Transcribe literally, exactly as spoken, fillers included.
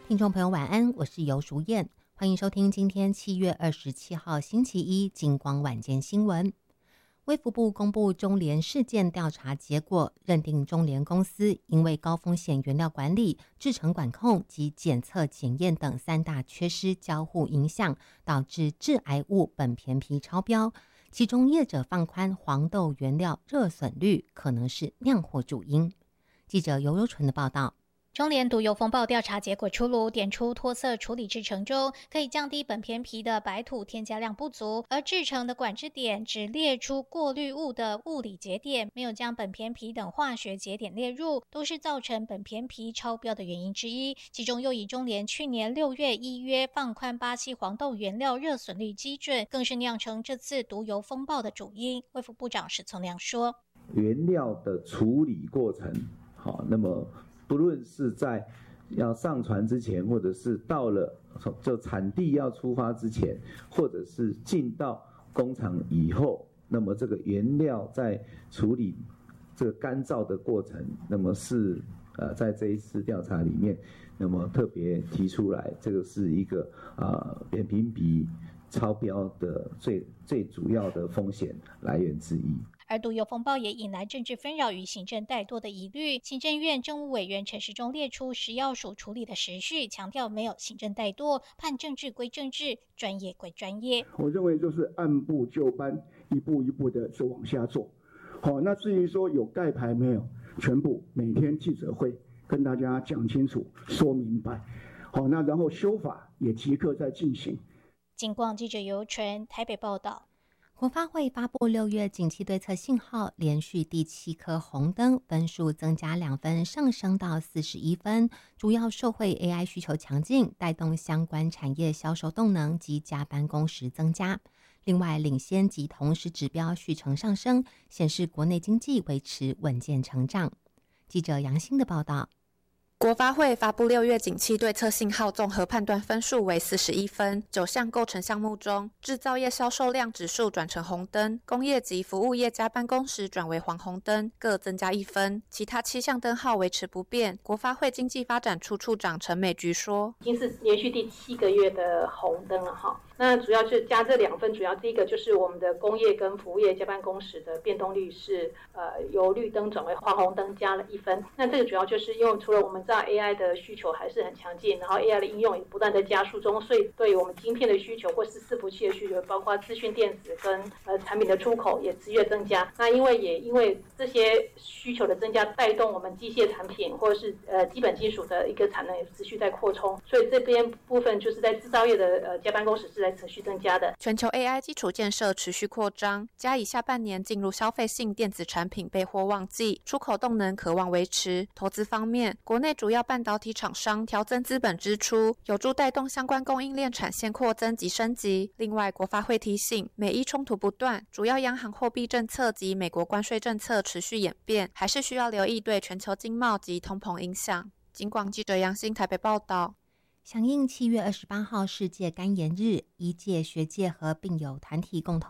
听众朋友晚安，我是尤淑燕，欢迎收听今天七月二十七号星期一金光晚间新闻。卫福部公布中联事件调查结果，认定中联公司因为高风险原料管理、制程管控及检测检验等三大缺失交互影响，导致致癌物苯醃醚超标，其中业者放宽黄豆原料热损率可能是酿祸主因。记者尤柔纯的报道。 中联毒油风暴调查结果出炉，点出脱色处理制程中可以降低苯醃醚的白土添加量不足，而制程的管制点只列出过滤物的物理节点，没有将苯醃醚等化学节点列入，都是造成苯醃醚超标的原因之一。其中又以中联去年六月依约放宽八七黄豆原料热损率基准，更是酿成这次毒油风暴的主因。卫福部长史从良说， 原料的处理过程，好，那么不论是在要上船之前，或者是到了就产地要出发之前，或者是进到工厂以后，那么这个原料在处理这个干燥的过程，那么是呃在这一次调查里面，那么特别提出来，这个是一个呃苯醃醚超标的最最主要的风险来源之一。 而毒油风暴也引来政治纷扰与行政怠惰的疑虑。行政院政务委员陈时中列出食药署处理的时序，强调没有行政怠惰，判政治归政治，专业归专业。 我认为就是按部就班，一步一步的就往下做。好，那至于说有盖牌没有，全部每天记者会跟大家讲清楚、说明白。好，那然后修法也即刻在进行。 金广记者尤纯台北报道。 国发会发布六月景气对策信号，连续第七颗红灯，分数增加两分，上升到四十一分，主要受惠 A I 需求强劲，带动相关产业销售动能及加班工时增加。另外，领先及同时指标续成上升，显示国内经济维持稳健成长。记者杨欣的报道。 国发会发布六月景气对策信号综合判断分数为四十一分，九项构成项目中，制造业销售量指数转成红灯，工业及服务业加班工时转为黄红灯，各增加一分，其他七项灯号维持不变。国发会经济发展处处长陈美菊说， 已经是连续第七个月的红灯了哈。那主要是加这两分，主要第一个就是我们的工业跟服务业加班工时的变动率是呃由绿灯转为黄红灯加了一分。那这个主要就是因为除了我们知道 A I 的需求还是很强劲，然后 A I 的应用也不断在加速中，所以对于我们晶片的需求或是伺服器的需求，包括资讯电子跟呃产品的出口也持续增加。那因为也因为这些需求的增加，带动我们机械产品或者是呃基本金属的一个产能也持续在扩充，所以这边部分就是在制造业的呃加班工时是在持续增加的。 全球 A I 基础建设持续扩张，加以下半年进入消费性电子产品备货旺季，出口动能可望维持。投资方面，国内主要半导体厂商调增资本支出，有助带动相关供应链产线扩增及升级。另外，国发会提醒，美伊冲突不断，主要央行货币政策及美国关税政策持续演变，还是需要留意对全球经贸及通膨影响。警广记者杨欣台北报道。 响应七月二十八号世界肝炎日，医界、学界和病友团体共同